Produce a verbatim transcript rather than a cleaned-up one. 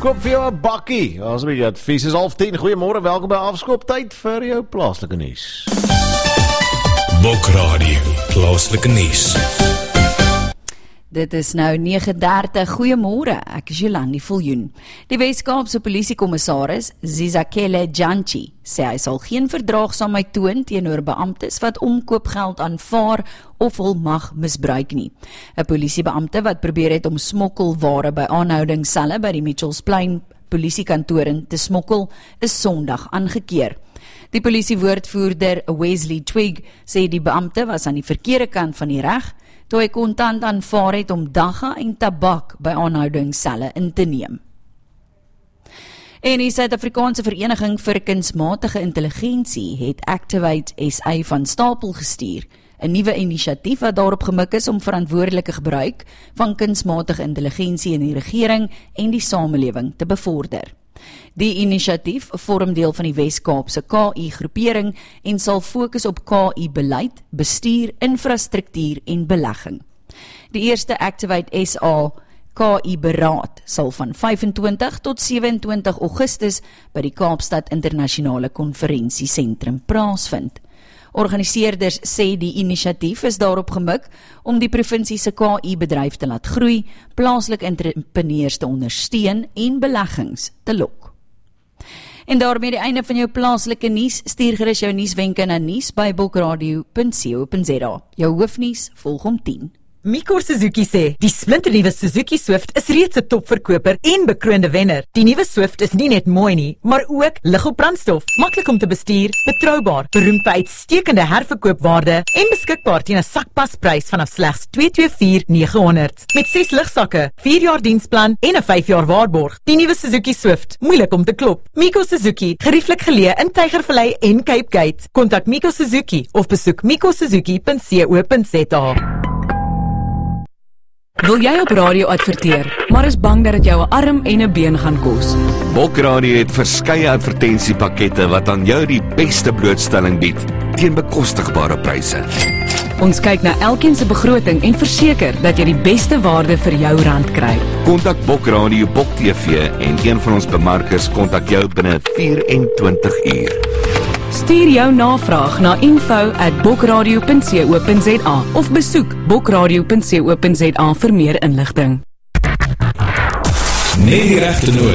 Koop vir jou 'n bakkie. As 'n bietjie advies is half tien. Goeiemôre, welkom by Afskop tyd vir jou plaaslike nuus. Bokradio, plaaslike nuus. Dit is nou nege dertig. Goeiemôre, ek is Jolandi Viljoen. Die Wes-Kaapse polisiekommissaris Zizakele Jantji sê hy sal geen verdraagsaamheid toon teenoor beamptes wat omkoopgeld aanvaar of hul mag misbruik nie. 'n Polisiebeampte wat probeer het om smokkelware by aanhoudingsselle by die Mitchells Plain polisiekantoor in te smokkel, is Sondag aangekeer. Die polisiewoordvoerder Wesley Twig sê die beampte was aan die verkeerde kant van die reg toe hy kontant aanvaar het om dagga en tabak by aanhoudingsselle in te neem. En die Suid-Afrikaanse Vereniging vir Kunsmatige Intelligensie het Activate S A van stapel gestuur, 'n nuwe inisiatief wat daarop gemik is om verantwoordelike gebruik van kunsmatige intelligensie in die regering en die samelewing te bevorder. Die inisiatief vorm deel van die Wes-Kaapse K I-groepering en sal fokus op K I-beleid, bestuur, infrastruktuur en belegging. Die eerste Activate S A K I-beraad sal van vyf en twintig tot sewe en twintig Augustus by die Kaapstad Internasionale Konferensiesentrum plaasvind. Organiseerders sê die inisiatief is daarop gemik om die provinsie se K I-bedryf te laat groei, plaaslike entrepreneurs te ondersteun en beleggings te lok. En daarmee die einde van jou plaaslike nuus. Stuur gerus jou nuuswenke na nuus by bokradio punt co punt za. Jou hoofnuus volg om tien. Miko Suzuki sê, die splinternuwe Suzuki Swift is reeds 'n topverkoper en bekroonde wenner. Die nuwe Swift is nie net mooi nie, maar ook lig op brandstof, maklik om te bestuur, betroubaar, beroemd vir uitstekende herverkoopwaarde en beskikbaar teen 'n sakpasprys vanaf slegs twee twee vier nege honderd. Met ses ligsakke, vier jaar diensplan en 'n vyf jaar waarborg. Die nuwe Suzuki Swift, moeilik om te klop. Miko Suzuki, gerieflik geleë in Tygervallei en Cape Gate. Kontak Miko Suzuki of besoek miko suzuki punt co punt za. Wil jy op radio adverteer, maar is bang dat dit jou 'n arm en 'n been gaan kos? Bokradio het verskeie advertensiepakkette wat aan jou die beste blootstelling bied teen bekostigbare pryse. Ons kyk na elkeen se begroting en verseker dat jy die beste waarde vir jou rand kry. Kontak Bokradio Bok T V en een van ons bemarkers kontak jou binne vyf en twintig uur. Stuur jou navraag na info at bokradio punt co punt za of besoek bokradio punt co punt za vir meer inligting. Net die regte noot.